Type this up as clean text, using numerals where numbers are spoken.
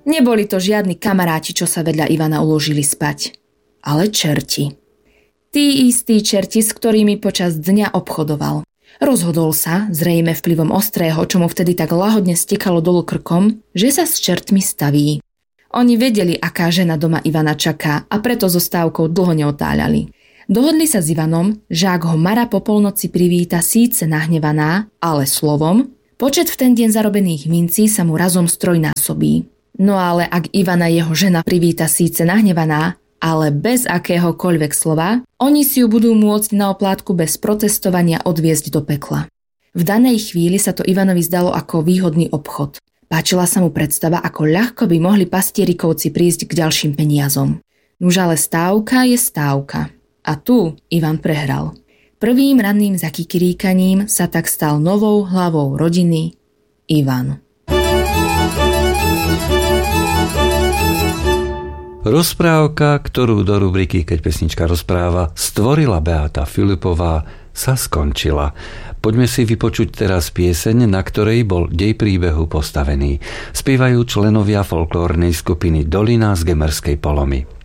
Neboli to žiadni kamaráti, čo sa vedľa Ivana uložili spať, ale čerti. Tí istí čerti, s ktorými počas dňa obchodoval. Rozhodol sa, zrejme vplyvom ostrého, čo mu vtedy tak lahodne stekalo dolu krkom, že sa s čertmi staví. Oni vedeli, aká žena doma Ivana čaká a preto so stávkou dlho neotáľali. Dohodli sa s Ivanom, že ak ho Mara po polnoci privíta síce nahnevaná, ale slovom, počet v ten deň zarobených mincí sa mu razom strojnásobí. No ale ak Ivana jeho žena privíta síce nahnevaná, ale bez akéhokoľvek slova, oni si ju budú môcť na oplátku bez protestovania odviesť do pekla. V danej chvíli sa to Ivanovi zdalo ako výhodný obchod. Páčila sa mu predstava, ako ľahko by mohli pastierikovci prísť k ďalším peniazom. Nuž ale stávka je stávka. A tu Ivan prehral. Prvým ranným zakikiríkaním sa tak stal novou hlavou rodiny Ivan. Rozprávka, ktorú do rubriky Keď pesnička rozpráva stvorila Beáta Filipová, sa skončila. Poďme si vypočuť teraz pieseň, na ktorej bol dej príbehu postavený. Spievajú členovia folklórnej skupiny Dolina z Gemerskej Polomy.